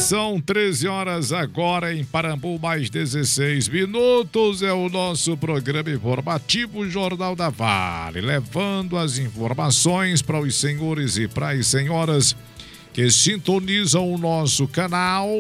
São 13 horas agora em Parambu, mais 16 minutos. É o nosso programa informativo Jornal da Vale, levando as informações para os senhores e para as senhoras que sintonizam o nosso canal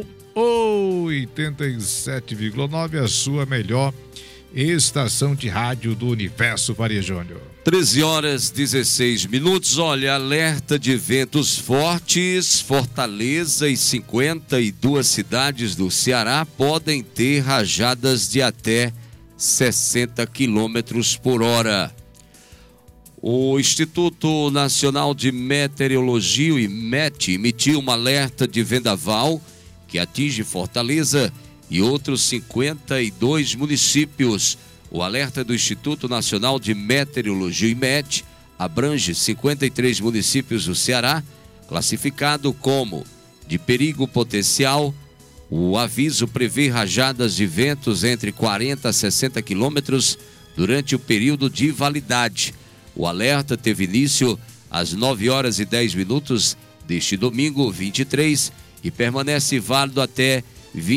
87,9, a sua melhor estação de rádio do Universo, Maria Júnior. 13 horas 16 minutos. Olha, alerta de ventos fortes. Fortaleza e 52 cidades do Ceará podem ter rajadas de até 60 quilômetros por hora. O Instituto Nacional de Meteorologia, o IMET, emitiu um alerta de vendaval que atinge Fortaleza e outros 52 municípios. O alerta do Instituto Nacional de Meteorologia, IMET, abrange 53 municípios do Ceará, classificado como de perigo potencial. O aviso prevê rajadas de ventos entre 40 a 60 quilômetros durante o período de validade. O alerta teve início às 9 horas e 10 minutos deste domingo, 23, e permanece válido até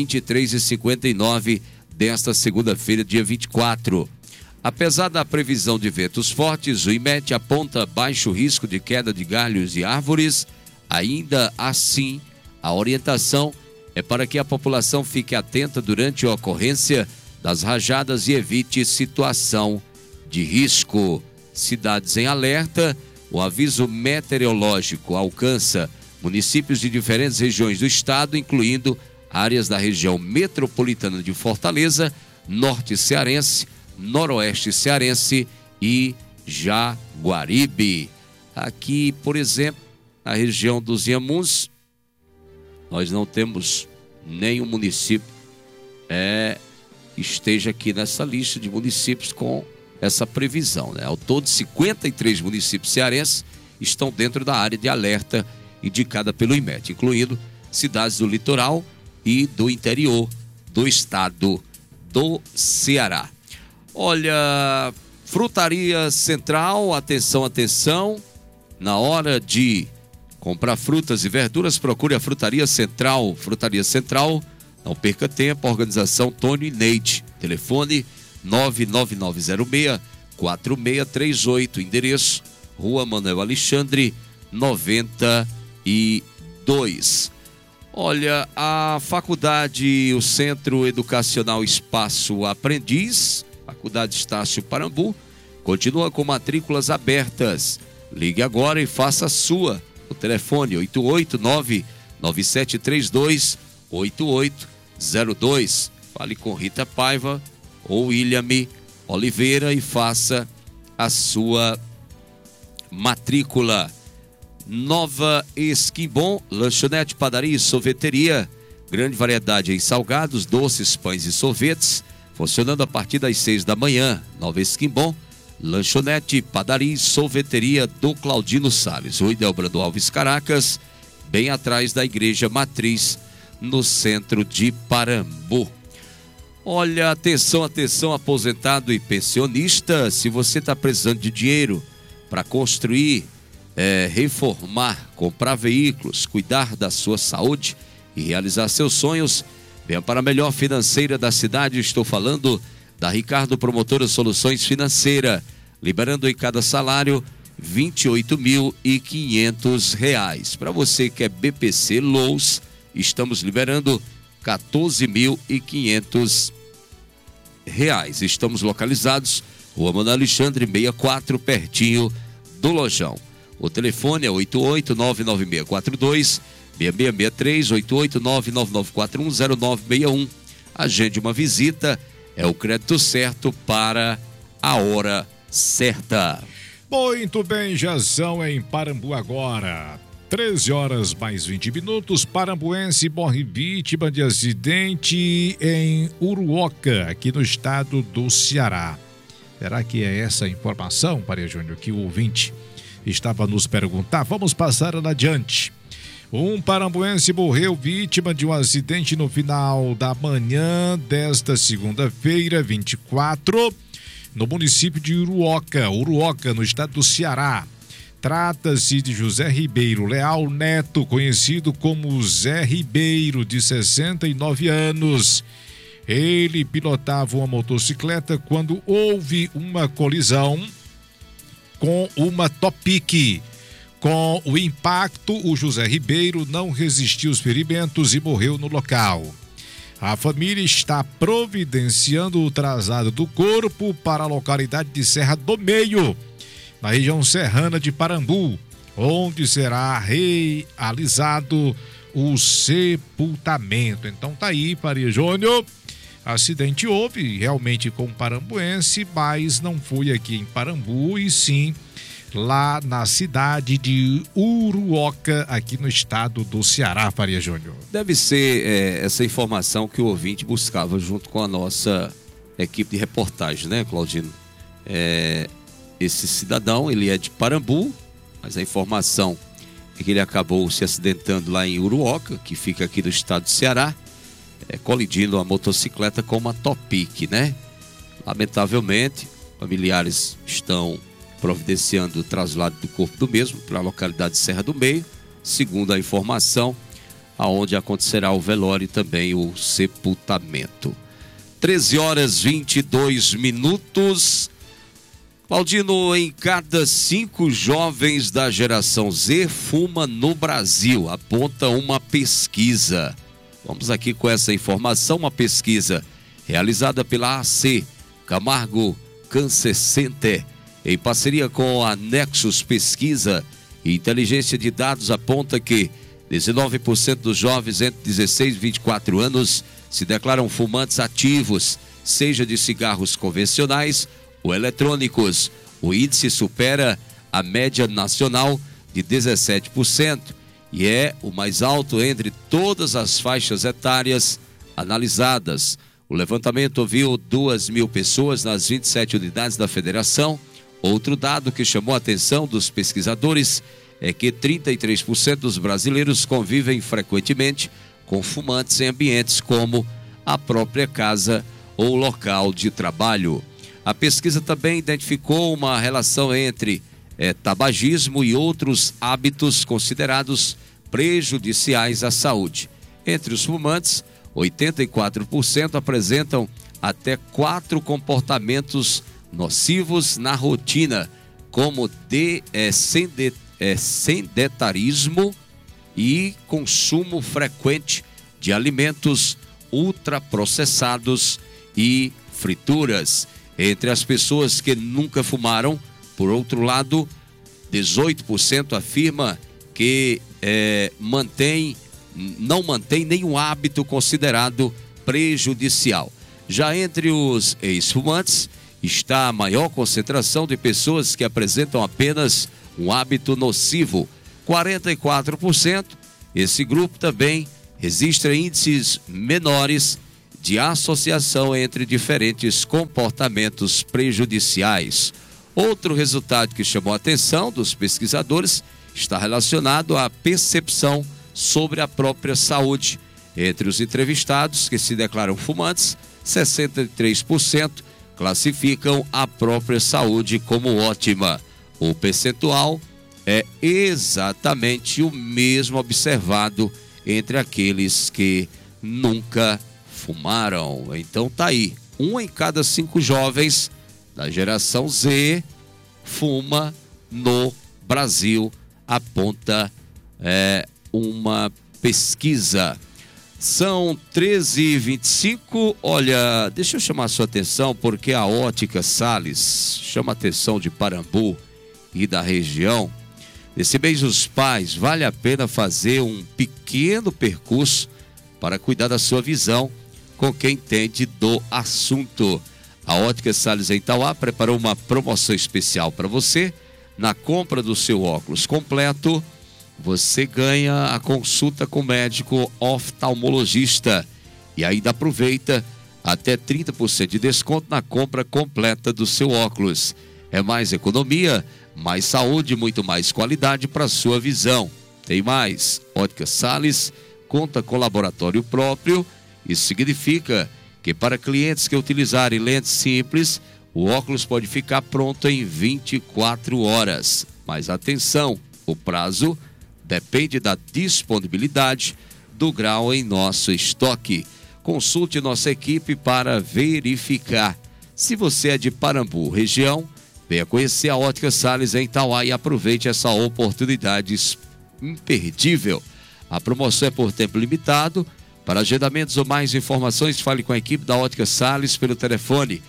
23h59 desta segunda-feira, dia 24. Apesar da previsão de ventos fortes, o IMET aponta baixo risco de queda de galhos e árvores. Ainda assim, a orientação é para que a população fique atenta durante a ocorrência das rajadas e evite situação de risco. Cidades em alerta. O aviso meteorológico alcança municípios de diferentes regiões do estado, incluindo áreas da região metropolitana de Fortaleza, norte cearense, noroeste cearense e Jaguaribe. Aqui, por exemplo, na região dos Inhamuns, nós não temos nenhum município esteja aqui nessa lista de municípios com essa previsão, né? Ao todo, 53 municípios cearenses estão dentro da área de alerta indicada pelo IMET, incluindo cidades do litoral e do interior do estado do Ceará. Olha, Frutaria Central, atenção, na hora de comprar frutas e verduras, procure a Frutaria Central. Frutaria Central, não perca tempo, organização Tônio e Neide, telefone 99906-4638, endereço Rua Manuel Alexandre, 92. Olha, a faculdade, o Centro Educacional Espaço Aprendiz, Faculdade Estácio Parambu, continua com matrículas abertas. Ligue agora e faça a sua. O telefone 889-9732-8802. Fale com Rita Paiva ou William Oliveira e faça a sua matrícula. Nova Esquimbom, lanchonete, padaria e sorveteria, grande variedade em salgados, doces, pães e sorvetes, funcionando a partir das 6 da manhã. Nova Esquimbom, lanchonete, padaria e sorveteria do Claudino Salles, Rua Delbrando Alves Caracas, bem atrás da Igreja Matriz, no centro de Parambu. Olha, atenção, aposentado e pensionista, se você está precisando de dinheiro para construir, reformar, comprar veículos, cuidar da sua saúde e realizar seus sonhos, venha para a melhor financeira da cidade. Estou falando da Ricardo Promotora Soluções Financeira, liberando em cada salário R$ 28.500. Para você que é BPC Lows, estamos liberando R$ 14.500. Estamos localizados Rua Manuel Alexandre 64, pertinho do Lojão. O telefone é 8899642-6663, 88999410961. Agende uma visita, é o crédito certo para a hora certa. Muito bem, já são em Parambu agora. 13 horas mais 20 minutos. Parambuense morre vítima de acidente em Uruoca, aqui no estado do Ceará. Será que é essa a informação, Maria Júnior, que o ouvinte estava nos perguntar? Vamos passar adiante. Um parambuense morreu vítima de um acidente no final da manhã desta segunda-feira, 24, no município de Uruoca, no estado do Ceará. Trata-se de José Ribeiro Leal Neto, conhecido como Zé Ribeiro, de 69 anos. Ele pilotava uma motocicleta quando houve uma colisão com uma Topic. Com o impacto, o José Ribeiro não resistiu aos ferimentos e morreu no local. A família está providenciando o traslado do corpo para a localidade de Serra do Meio, na região serrana de Parambu, onde será realizado o sepultamento. Então tá aí, Faria Júnior. Acidente houve realmente com o parambuense, mas não foi aqui em Parambu, e sim lá na cidade de Uruoca, aqui no estado do Ceará, Faria Júnior. Deve ser essa informação que o ouvinte buscava junto com a nossa equipe de reportagem, né, Claudino? Esse cidadão, ele é de Parambu, mas a informação é que ele acabou se acidentando lá em Uruoca, que fica aqui no estado do Ceará, colidindo a motocicleta com uma Topic, né? Lamentavelmente, familiares estão providenciando o traslado do corpo do mesmo para a localidade de Serra do Meio, segundo a informação, aonde acontecerá o velório e também o sepultamento. 13h22. Claudino, em cada 5 jovens da geração Z fuma no Brasil, aponta uma pesquisa. Vamos aqui com essa informação, uma pesquisa realizada pela AC Camargo Cancer Center, em parceria com a Nexus Pesquisa e Inteligência de Dados, aponta que 19% dos jovens entre 16 e 24 anos se declaram fumantes ativos, seja de cigarros convencionais ou eletrônicos. O índice supera a média nacional de 17% e é o mais alto entre todas as faixas etárias analisadas. O levantamento ouviu 2.000 pessoas nas 27 unidades da federação. Outro dado que chamou a atenção dos pesquisadores é que 33% dos brasileiros convivem frequentemente com fumantes em ambientes como a própria casa ou local de trabalho. A pesquisa também identificou uma relação entre tabagismo e outros hábitos considerados prejudiciais à saúde. Entre os fumantes, 84% apresentam até 4 comportamentos nocivos na rotina, como sedentarismo e consumo frequente de alimentos ultraprocessados e frituras. Entre as pessoas que nunca fumaram, por outro lado, 18% afirma que não mantém nenhum hábito considerado prejudicial. Já entre os ex-fumantes, está a maior concentração de pessoas que apresentam apenas um hábito nocivo, 44%. Esse grupo também registra índices menores de associação entre diferentes comportamentos prejudiciais. Outro resultado que chamou a atenção dos pesquisadores está relacionado à percepção sobre a própria saúde. Entre os entrevistados que se declaram fumantes, 63% classificam a própria saúde como ótima. O percentual é exatamente o mesmo observado entre aqueles que nunca fumaram. Então tá aí, 1 em cada 5 jovens da geração Z fuma no Brasil, aponta uma pesquisa. São 13h25. Olha, deixa eu chamar a sua atenção, porque a Ótica Salles chama a atenção de Parambu e da região. Nesse mês dos pais, vale a pena fazer um pequeno percurso para cuidar da sua visão com quem entende do assunto. A Ótica Salles em Tauá preparou uma promoção especial para você. Na compra do seu óculos completo, você ganha a consulta com o médico oftalmologista e ainda aproveita até 30% de desconto na compra completa do seu óculos. É mais economia, mais saúde, muito mais qualidade para a sua visão. Tem mais, Ótica Salles conta com laboratório próprio. Isso significa que para clientes que utilizarem lentes simples, o óculos pode ficar pronto em 24 horas. Mas atenção, o prazo depende da disponibilidade do grau em nosso estoque. Consulte nossa equipe para verificar. Se você é de Parambu, região, venha conhecer a Ótica Salles em Itauá e aproveite essa oportunidade imperdível. A promoção é por tempo limitado. Para agendamentos ou mais informações, fale com a equipe da Ótica Salles pelo telefone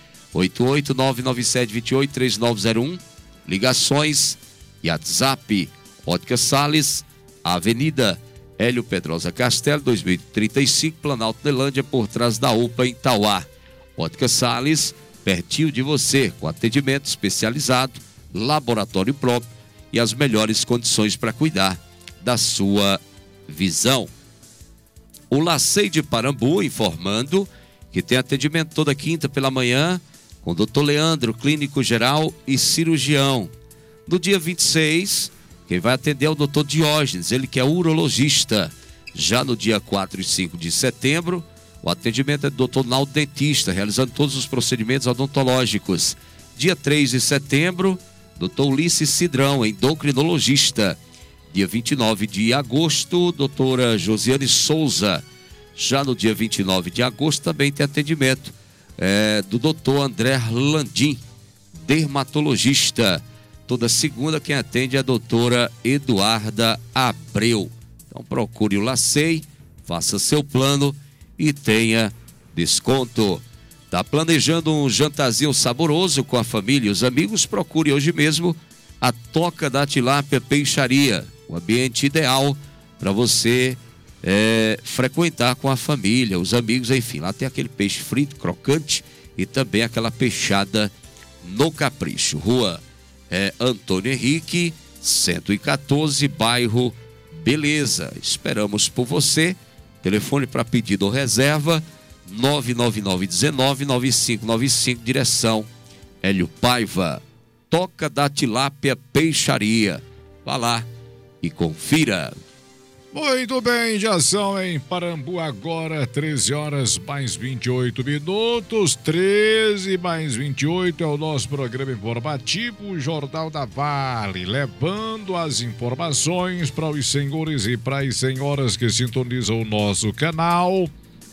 88997283901. Ligações e WhatsApp. Ótica Salles, Avenida Hélio Pedrosa Castelo, 2035, Planalto Nelândia, por trás da UPA em Itauá. Ótica Salles, pertinho de você, com atendimento especializado, laboratório próprio e as melhores condições para cuidar da sua visão. O Lacei de Parambu informando que tem atendimento toda quinta pela manhã com o Dr. Leandro, clínico geral e cirurgião. No dia 26, quem vai atender é o Dr. Diógenes, ele que é urologista. Já no dia 4 e 5 de setembro, o atendimento é do Dr. Naldo, dentista, realizando todos os procedimentos odontológicos. Dia 3 de setembro, Dr. Ulisses Cidrão, endocrinologista. Dia 29 de agosto, doutora Josiane Souza. Já no dia 29 de agosto também tem atendimento do doutor André Landim, dermatologista. Toda segunda quem atende é a doutora Eduarda Abreu. Então procure o Lacei, faça seu plano e tenha desconto. Tá planejando um jantarzinho saboroso com a família e os amigos? Procure hoje mesmo a Toca da Tilápia Peixaria. O ambiente ideal para você frequentar com a família, os amigos, enfim. Lá tem aquele peixe frito, crocante e também aquela peixada no capricho. Rua Antônio Henrique, 114, bairro Beleza. Esperamos por você. Telefone para pedido ou reserva 999199595, direção Hélio Paiva. Toca da Tilápia Peixaria. Vá lá e confira. Muito bem, já são em Parambu agora 13 horas mais 28 minutos, 13 mais 28 é o nosso programa informativo, o Jornal da Vale, levando as informações para os senhores e para as senhoras que sintonizam o nosso canal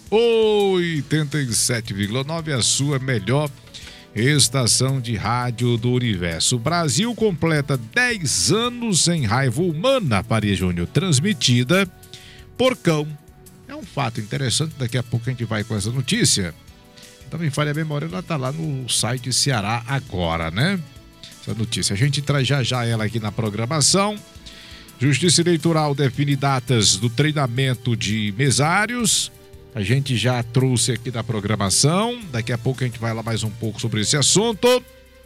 87,9, a sua melhor estação de rádio do universo. O Brasil completa 10 anos sem raiva humana, Faria Júnior, transmitida por cão. É um fato interessante, daqui a pouco a gente vai com essa notícia. Também falha a memória, ela está lá no site Ceará Agora, né? Essa notícia, a gente traz já ela aqui na programação. Justiça Eleitoral define datas do treinamento de mesários. A gente já trouxe aqui na programação. Daqui a pouco a gente vai lá mais um pouco sobre esse assunto.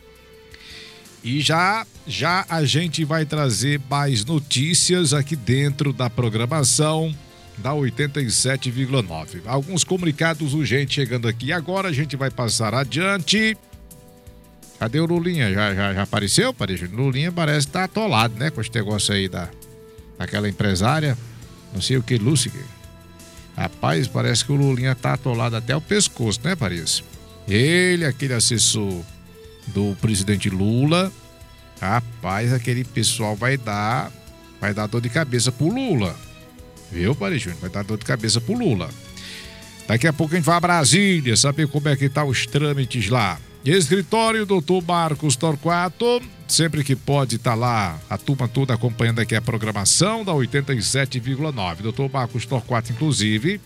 E já a gente vai trazer mais notícias aqui dentro da programação da 87,9. Alguns comunicados urgentes chegando aqui. Agora a gente vai passar adiante. Cadê o Lulinha? Já apareceu? Lulinha parece estar atolado, né? Com esse negócio aí daquela empresária. Não sei o que, Lúcia. Rapaz, parece que o Lulinha tá atolado até o pescoço, né, Paris? Ele, aquele assessor do presidente Lula, rapaz, aquele pessoal vai dar dor de cabeça pro Lula. Viu, Paris Júnior? Vai dar dor de cabeça pro Lula. Daqui a pouco a gente vai a Brasília, saber como é que tá os trâmites lá. Escritório Dr. Marcos Torquato, sempre que pode tá lá, a turma toda acompanhando aqui a programação da 87,9. Dr. Marcos Torquato, inclusive,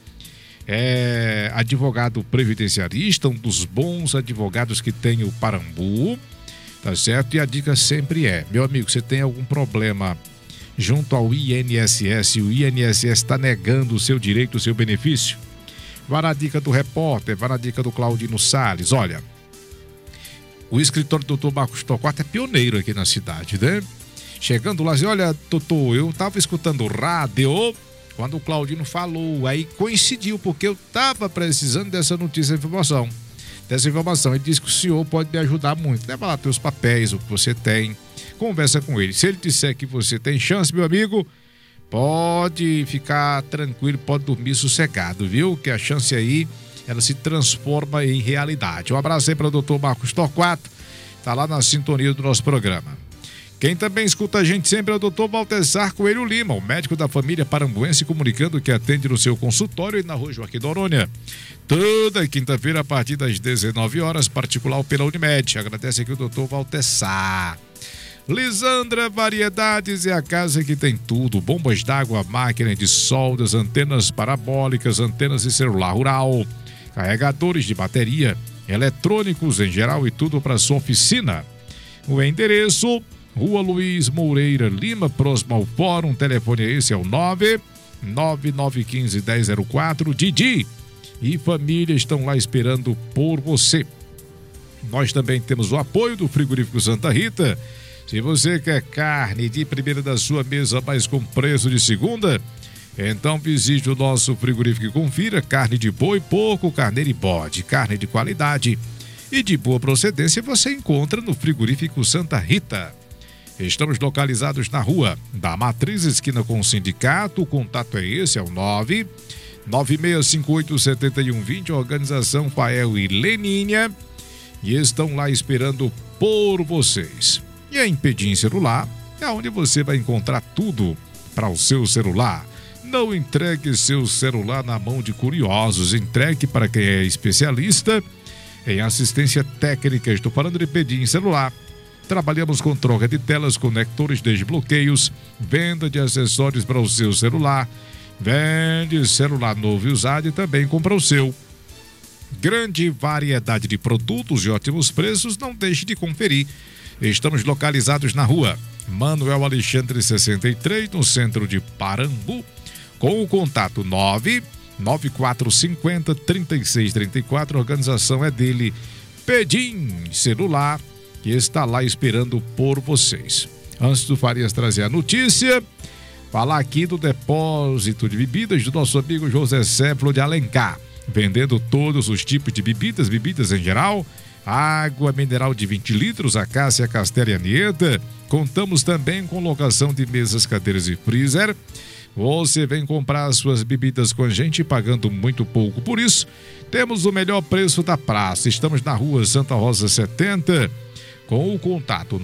é advogado previdenciarista, um dos bons advogados que tem o Parambu, tá certo? E a dica sempre é, meu amigo, você tem algum problema junto ao INSS, o INSS está negando o seu direito, o seu benefício? Vá na dica do repórter, vá na dica do Claudino Salles, olha... O escritório do Dr. Marcos Torquato é pioneiro aqui na cidade, né? Chegando lá, assim, olha, doutor, eu tava escutando o rádio quando o Claudino falou, aí coincidiu, porque eu tava precisando dessa notícia, dessa informação. Ele disse que o senhor pode me ajudar muito. Leva lá teus papéis, o que você tem, conversa com ele. Se ele disser que você tem chance, meu amigo, pode ficar tranquilo, pode dormir sossegado, viu? Que a chance aí... ela se transforma em realidade. Um abraço aí para o Dr. Marcos Torquato, tá lá na sintonia do nosso programa. Quem também escuta a gente sempre é o Dr. Valtesar Coelho Lima, o médico da família parambuense, comunicando que atende no seu consultório e na rua Joaquim Dorônia. Toda quinta-feira, a partir das 19 horas, particular pela Unimed. Agradece aqui o Dr. Valtesar. Lisandra Variedades é a casa que tem tudo: bombas d'água, máquina de soldas, antenas parabólicas, antenas de celular rural, carregadores de bateria, eletrônicos em geral e tudo para sua oficina. O endereço: Rua Luiz Moreira Lima, próximo ao Fórum. Telefone esse é o 99915-1004. Didi e família estão lá esperando por você. Nós também temos o apoio do Frigorífico Santa Rita. Se você quer carne de primeira da sua mesa, mas com preço de segunda, então visite o nosso frigorífico e confira. Carne de boi, porco, carneiro e bode, carne de qualidade e de boa procedência você encontra no Frigorífico Santa Rita. Estamos localizados na Rua da Matriz, esquina com o Sindicato. O contato é esse, é o 996587120, organização Fael e Leninha, e estão lá esperando por vocês. E a Pedim Celular é onde você vai encontrar tudo para o seu celular. Não entregue seu celular na mão de curiosos, entregue para quem é especialista em assistência técnica. Estou falando de Pedim Celular. Trabalhamos com troca de telas, conectores, desbloqueios, venda de acessórios para o seu celular, vende celular novo e usado e também compra o seu. Grande variedade de produtos e ótimos preços, não deixe de conferir. Estamos localizados na Rua Manuel Alexandre 63, no centro de Parambu, com o contato 99450-3634. A organização é dele, Pedim Celular, que está lá esperando por vocês. Antes do Farias trazer a notícia, falar aqui do depósito de bebidas do nosso amigo José Ceflo de Alencar, vendendo todos os tipos de bebidas em geral, água mineral de 20 litros, Acácia, Castela e Anieta. Contamos também com locação de mesas, cadeiras e freezer. Você vem comprar as suas bebidas com a gente pagando muito pouco. Por isso, temos o melhor preço da praça. Estamos na Rua Santa Rosa 70, com o contato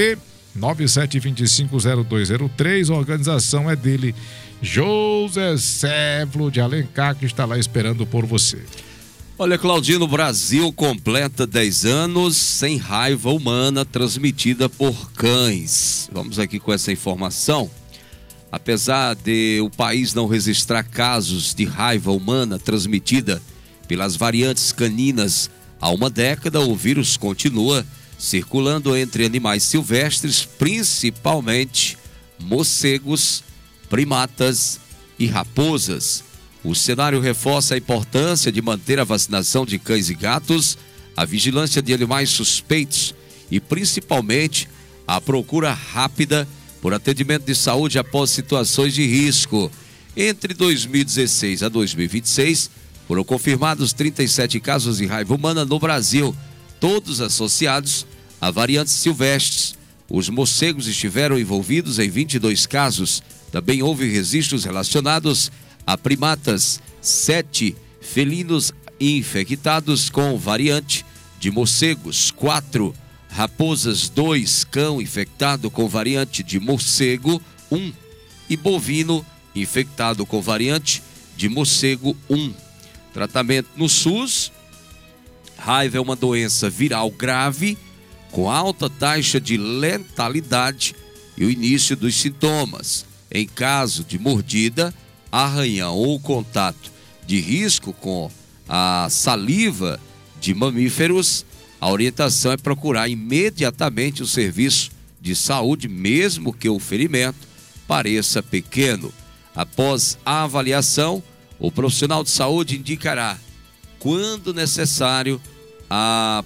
997250203. A organização é dele, José Ceflo de Alencar, que está lá esperando por você. Olha, Claudino, o Brasil completa 10 anos sem raiva humana transmitida por cães. Vamos aqui com essa informação. Apesar de o país não registrar casos de raiva humana transmitida pelas variantes caninas há uma década, o vírus continua circulando entre animais silvestres, principalmente morcegos, primatas e raposas. O cenário reforça a importância de manter a vacinação de cães e gatos, a vigilância de animais suspeitos e, principalmente, a procura rápida por atendimento de saúde após situações de risco. Entre 2016 a 2026, foram confirmados 37 casos de raiva humana no Brasil, todos associados a variantes silvestres. Os morcegos estiveram envolvidos em 22 casos. Também houve registros relacionados a primatas, 7 felinos infectados com variante de morcegos, 4 raposas, 2 cão infectado com variante de morcego, 1 e bovino infectado com variante de morcego, 1. Tratamento no SUS: raiva é uma doença viral grave com alta taxa de letalidade e o início dos sintomas. Em caso de mordida, arranhão ou contato de risco com a saliva de mamíferos, a orientação é procurar imediatamente o serviço de saúde, mesmo que o ferimento pareça pequeno. Após a avaliação, o profissional de saúde indicará, quando necessário, a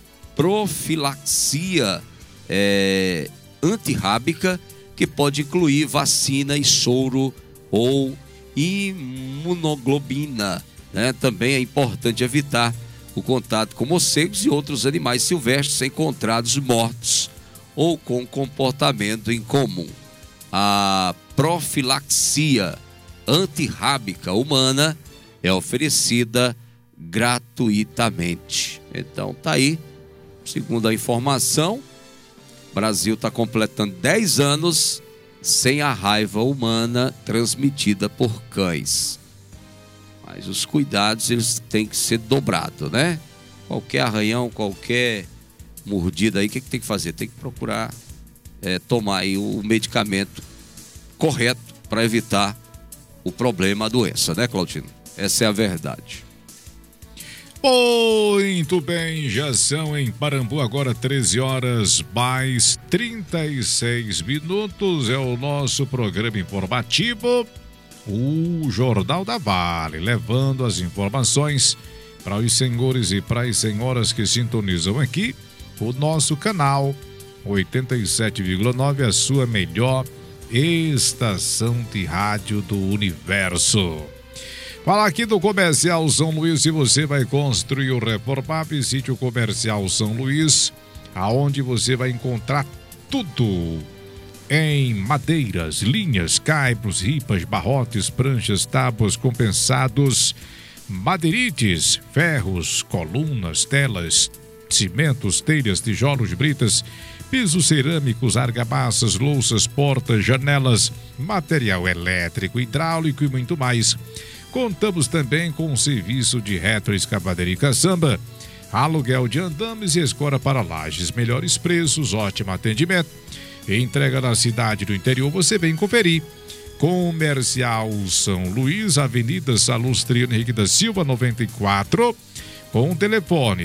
profilaxia antirrábica, que pode incluir vacina e soro ou imunoglobina, né? Também é importante evitar o contato com morcegos e outros animais silvestres encontrados mortos ou com comportamento incomum. A profilaxia antirrábica humana é oferecida gratuitamente. Então tá aí, segundo a informação, O Brasil está completando 10 anos sem a raiva humana transmitida por cães. Mas os cuidados, eles têm que ser dobrados, né? Qualquer arranhão, qualquer mordida aí, o que tem que fazer? Tem que procurar tomar aí o medicamento correto para evitar o problema, a doença, né, Claudino? Essa é a verdade. Muito bem, já são em Parambu agora 13 horas mais 36 minutos. É o nosso programa informativo, o Jornal da Vale, levando as informações para os senhores e para as senhoras que sintonizam aqui o nosso canal 87,9, a sua melhor estação de rádio do universo. Falar aqui do Comercial São Luís. Se você vai construir ou reformar, visite o Comercial São Luís, aonde você vai encontrar tudo em madeiras, linhas, caibros, ripas, barrotes, pranchas, tábuas, compensados, madeirites, ferros, colunas, telas, cimentos, telhas, tijolos, britas, pisos cerâmicos, argamassas, louças, portas, janelas, material elétrico, hidráulico e muito mais. Contamos também com um serviço de retroescavadeira e caçamba, aluguel de andames e escora para lajes, melhores preços, ótimo atendimento. Entrega na cidade do interior, você vem conferir. Comercial São Luís, Avenida Salustiano Henrique da Silva, 94, com o telefone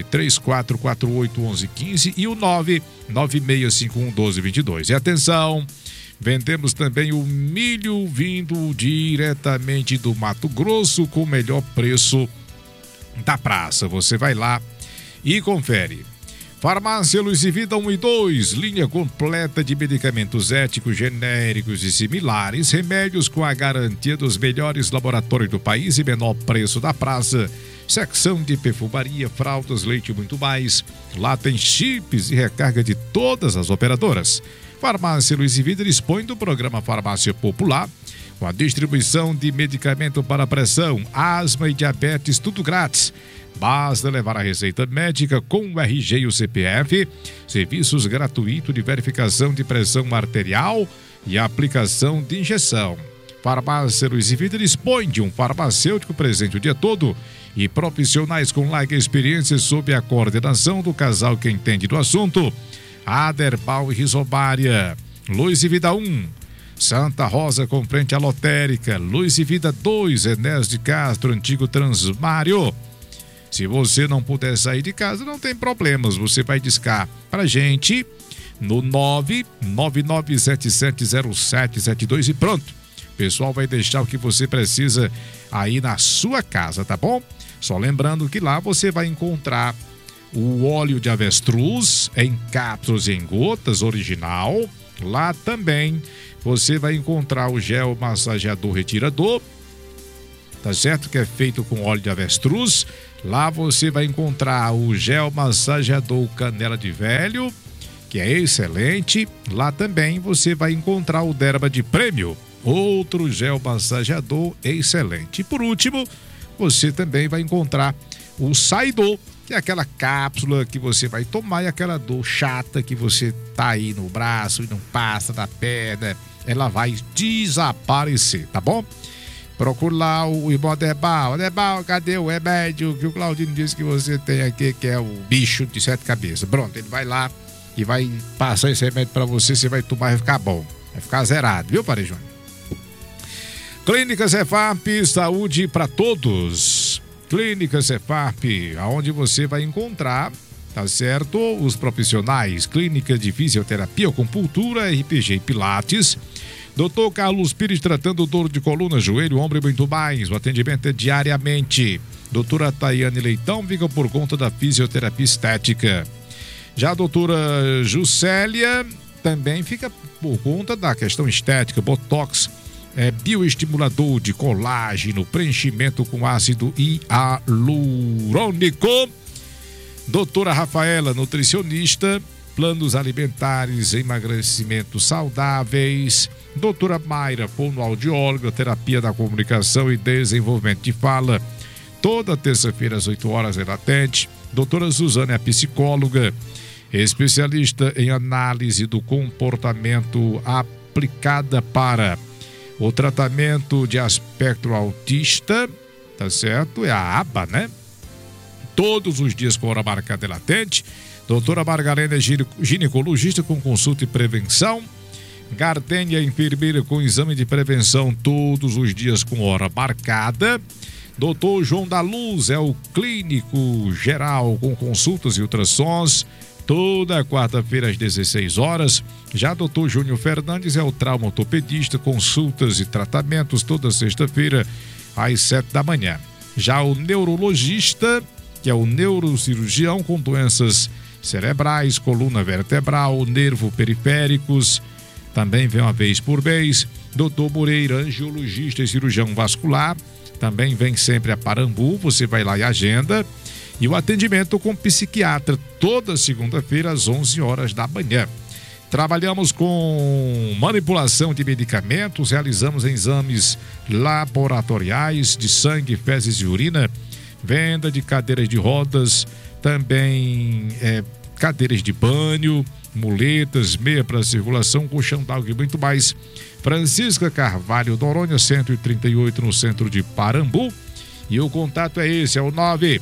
3448-1115 e o 99651-1222. E atenção, vendemos também o milho vindo diretamente do Mato Grosso com o melhor preço da praça. Você vai lá e confere. Farmácia Luz e Vida 1 e 2, linha completa de medicamentos éticos, genéricos e similares, remédios com a garantia dos melhores laboratórios do país e menor preço da praça, secção de perfumaria, fraldas, leite e muito mais. Lá tem chips e recarga de todas as operadoras. Farmácia Luz e Vida dispõe do programa Farmácia Popular, com a distribuição de medicamento para pressão, asma e diabetes, tudo grátis. Basta levar a receita médica com o RG e o CPF, serviços gratuitos de verificação de pressão arterial e aplicação de injeção. Farmácia Luz e Vida dispõe de um farmacêutico presente o dia todo e profissionais com larga experiência sob a coordenação do casal que entende do assunto. Aderbal e Rizobária. Luz e Vida 1, Santa Rosa com frente à lotérica. Luz e Vida 2, Enéas de Castro, antigo Transmário. Se você não puder sair de casa, não tem problemas, você vai discar pra gente no 999770772 e pronto. O pessoal vai deixar o que você precisa aí na sua casa, tá bom? Só lembrando que lá você vai encontrar o óleo de avestruz em cápsulas e em gotas original. Lá também você vai encontrar o gel massageador retirador, tá certo? Que é feito com óleo de avestruz. Lá você vai encontrar o gel massageador canela de velho, que é excelente. Lá também você vai encontrar o Derma de Prêmio, outro gel massageador excelente. E por último, você também vai encontrar o Saidor, que é aquela cápsula que você vai tomar e aquela dor chata que você tá aí no braço e não passa da perna, ela vai desaparecer, tá bom? Procure lá o irmão Aderbal. Aderbal, cadê o remédio que o Claudino disse que você tem aqui, que é o bicho de 7 cabeças? Pronto, ele vai lá e vai passar esse remédio pra você, você vai tomar e vai ficar bom. Vai ficar zerado, viu, Padre Júnior? Clínica Cefap, saúde para todos. Clínica Cefap, aonde você vai encontrar, tá certo, os profissionais, clínica de fisioterapia, acupuntura, RPG e pilates. Dr. Carlos Pires tratando dor de coluna, joelho, ombro e muito mais. O atendimento é diariamente. Doutora Tayane Leitão fica por conta da fisioterapia estética. Já a doutora Juscelia também fica por conta da questão estética, botox, bioestimulador de colágeno, preenchimento com ácido hialurônico. Doutora Rafaela, nutricionista, planos alimentares, emagrecimento saudáveis. Doutora Mayra, fonoaudióloga, terapia da comunicação e desenvolvimento de fala. Toda terça-feira às 8 horas ela atende. Doutora Suzana é a psicóloga. especialista em análise do comportamento aplicada para o tratamento de aspecto autista, tá certo? É a ABA, né? Todos os dias com hora marcada e latente. Doutora Margarena é ginecologista com consulta e prevenção. Gardênia, enfermeira com exame de prevenção todos os dias com hora marcada. Doutor João da Luz é o clínico geral com consultas e ultrassons. Toda quarta-feira às 16 horas. Já Dr. Júnior Fernandes é o traumatopedista, consultas e tratamentos toda sexta-feira às 7 da manhã. Já o neurologista, que é o neurocirurgião com doenças cerebrais, coluna vertebral, nervo periféricos, também vem uma vez por mês. Dr. Moreira, angiologista e cirurgião vascular, também vem sempre a Parambu, você vai lá e agenda. E o atendimento com psiquiatra toda segunda-feira às 11 horas da manhã. Trabalhamos com manipulação de medicamentos, realizamos exames laboratoriais de sangue, fezes e urina, venda de cadeiras de rodas, também cadeiras de banho, muletas, meia para circulação, colchão d'água e muito mais. Francisca Carvalho Noronha, 138 no centro de Parambu. E o contato é esse, é o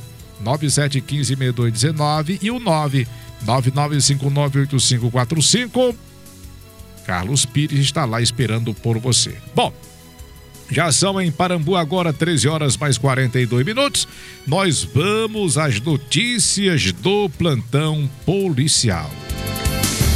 997156219 e o 999598545. Carlos Pires está lá esperando por você. Bom, já são em Parambu agora 13 horas mais 42 minutos. Nós vamos às notícias do plantão policial.